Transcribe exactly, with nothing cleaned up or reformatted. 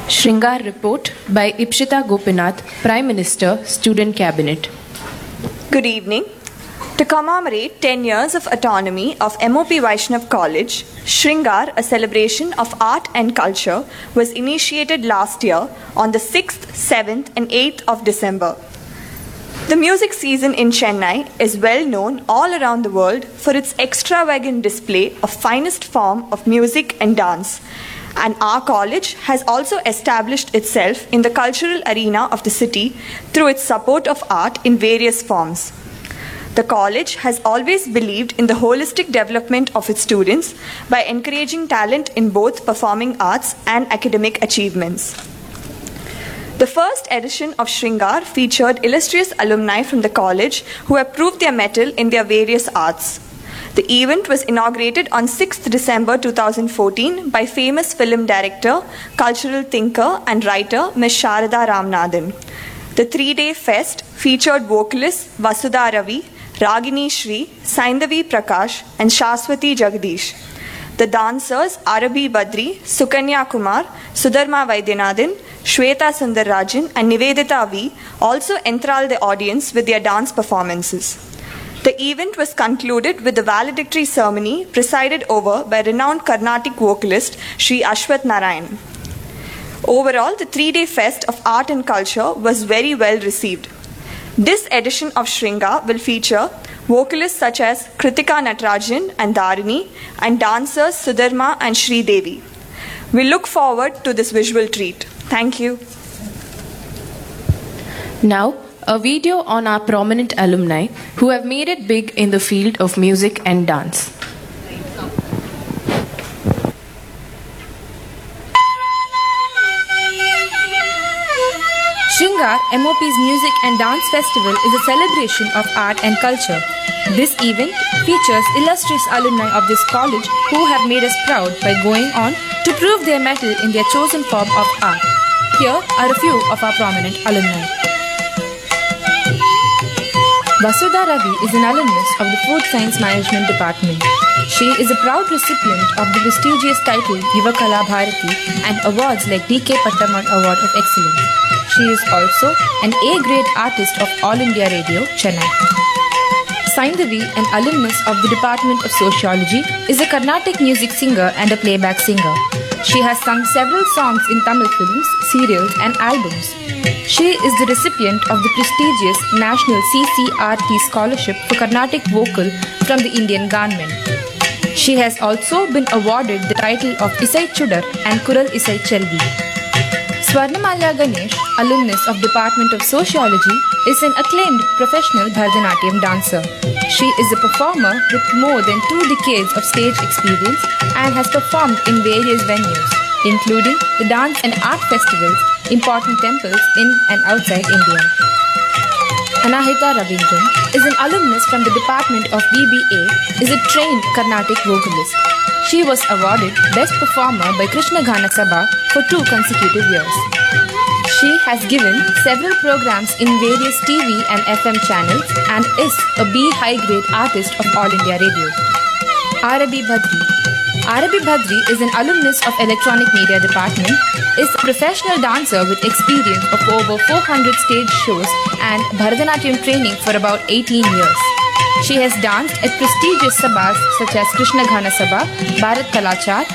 Shringar Report by Ipshita Gopinath, Prime Minister, Student Cabinet. Good evening. To commemorate ten years of autonomy of M O P Vaishnav College, Shringar, a celebration of art and culture, was initiated last year on the sixth, seventh and eighth of December. The music season in Chennai is well known all around the world for its extravagant display of finest form of music and dance. And our college has also established itself in the cultural arena of the city through its support of art in various forms. The college has always believed in the holistic development of its students by encouraging talent in both performing arts and academic achievements. The first edition of Shringar featured illustrious alumni from the college who have proved their mettle in their various arts. The event was inaugurated on sixth December two thousand fourteen by famous film director, cultural thinker and writer Miz Sharada Ramanathan. The three-day fest featured vocalists Vasudha Ravi, Ragini Shri, Saindavi Prakash and Shaswati Jagdish. The dancers Arabi Badri, Sukanya Kumar, Sudharma Vaidyanathan, Shweta Sundararajan and Nivedita V also enthralled the audience with their dance performances. The event was concluded with the valedictory ceremony presided over by renowned Carnatic vocalist Sri Ashwath Narayan. Overall, the three-day fest of art and culture was very well received. This edition of Shringar will feature vocalists such as Kritika Natarajan and Dharini and dancers Sudharma and Sri Devi. We look forward to this visual treat. Thank you. Now, a video on our prominent alumni who have made it big in the field of music and dance. Shringar, M O P's Music and Dance Festival is a celebration of art and culture. This event features illustrious alumni of this college who have made us proud by going on to prove their mettle in their chosen form of art. Here are a few of our prominent alumni. Vasudha Ravi is an alumnus of the Food Science Management Department. She is a proud recipient of the prestigious title Yuva Kala Bharati and awards like D K Pattaman Award of Excellence. She is also an A-grade artist of All India Radio, Chennai. Saindavi, an alumnus of the Department of Sociology, is a Carnatic music singer and a playback singer. She has sung several songs in Tamil films, serials and albums. She is the recipient of the prestigious National C C R T Scholarship for Carnatic Vocal from the Indian government. She has also been awarded the title of Isai Chudar and Kural Isai Chelvi. Swarnamalya Ganesh, alumnus of Department of Sociology, is an acclaimed professional Bharatanatyam dancer. She is a performer with more than two decades of stage experience and has performed in various venues, including the dance and art festivals, important temples in and outside India. Anahita Ravindran is an alumnus from the Department of B B A, is a trained Carnatic vocalist. She was awarded Best Performer by Krishna Gana Sabha for two consecutive years. She has given several programs in various T V and F M channels and is a B high-grade artist of All India Radio. Arabi Badri Arabi Badri is an alumnus of Electronic Media Department, is a professional dancer with experience of over four hundred stage shows and Bharatanatyam training for about eighteen years. She has danced at prestigious sabhas such as Krishna Ghana Sabha, Bharat Kalachar,